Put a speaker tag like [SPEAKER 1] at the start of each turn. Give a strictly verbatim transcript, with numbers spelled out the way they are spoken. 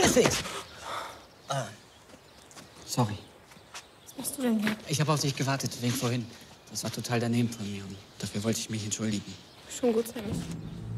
[SPEAKER 1] Fix! Ah. Sorry.
[SPEAKER 2] Was machst du denn hier?
[SPEAKER 1] Ich habe auf dich gewartet, wegen vorhin. Das war total daneben von mir. Und dafür wollte ich mich entschuldigen.
[SPEAKER 2] Schon gut, Sammy.